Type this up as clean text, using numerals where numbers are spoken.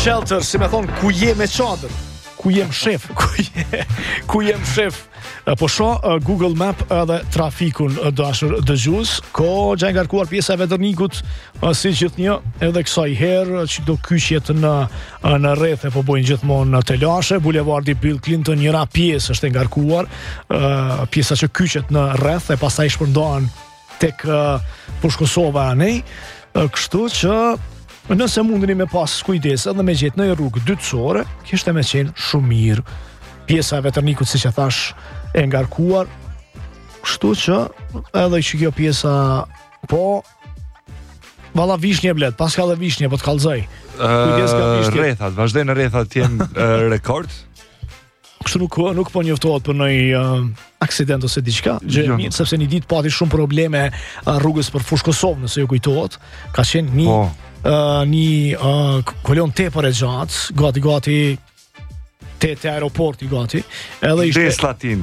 shelter, si me thonë, ku je me çadër. Ku jem shef, ku jem shef. Po shoh Google Map edhe trafikun dashur dëgjues, ko gjë ngarkuar pjesa e Veternikut, si gjithnjë, edhe kësaj herë që do kyçjet në rrethe po bojnë gjithmonë të lashe. Bulevardi Bill Clinton, njëra pjesë është e ngarkuar, pjesa që kyçet në rreth e pastaj shpërndohen tek Pushkosova anej, kështu që nëse mundeni me pas kujdes edhe me gjetë në rrugë dytësore, kishte me qenë shumë mirë. Pjesa e Veternikut, siç e thash, e ngarkuar, kështu që edhe që kjo pjesa, po valla vishnje blet, pas ka dhe vishnje, po të kallëzoj. Kujdes nga vishnje. Rrethat, vazhdojnë rrethat të jenë rekord. Kështu nuk po njoftohet për ndonjë aksident ose diçka, gjë mirë, sepse një ditë pati shumë probleme rrugës për Fushkosov, nëse ju kujtohet, ka qenë një kolon tepër e gjatë, gati te aeroporti gati, edhe ishte